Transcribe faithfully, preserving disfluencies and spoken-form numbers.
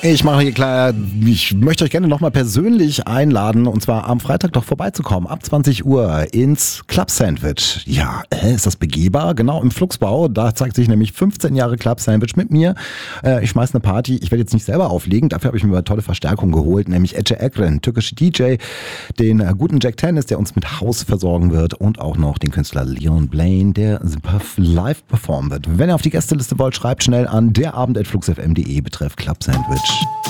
Ich mache hier klar, ich möchte euch gerne nochmal persönlich einladen und zwar am Freitag doch vorbeizukommen, ab zwanzig Uhr ins Club Sandwich. Ja, äh, ist das begehbar? Genau, im Flugsbau, da zeigt sich nämlich fünfzehn Jahre Club Sandwich mit mir. Äh, ich schmeiße eine Party, ich werde jetzt nicht selber auflegen, dafür habe ich mir eine tolle Verstärkung geholt, nämlich Ece Ekren, türkische D J, den äh, guten Jack Tennis, der uns mit Haus versorgen wird und auch noch den Künstler Leon Blaine, der live performen wird. Wenn ihr auf die Gästeliste wollt, schreibt schnell an derabend at flugsfm punkt de betreff Club Sandwich.